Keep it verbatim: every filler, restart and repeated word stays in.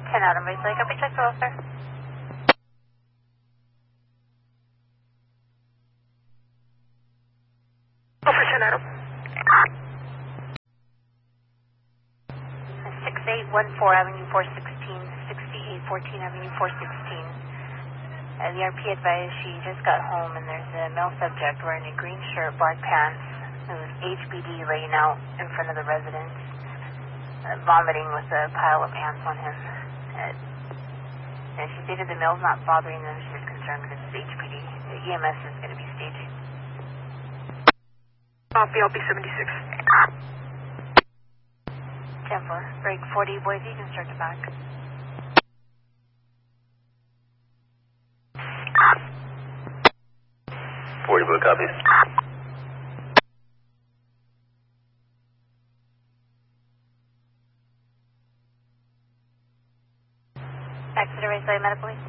ten Adam Raceway, copy, check the welfare. Over ten Adam. six eight one four Avenue four sixteen, sixty-eight fourteen Avenue four sixteen. Uh, the R P advised she just got home and there's a male subject wearing a green shirt, black pants, who's H B D laying out in front of the residence, uh, vomiting with a pile of pants on him. Uh, and she stated the male's not bothering them, she's concerned because it's H P D. The E M S is going to be staging. Copy, I'll be seventy-six. ten four, break forty, Boise, you can start to back. forty Blue copies. Exeter Raceway, Meta Police.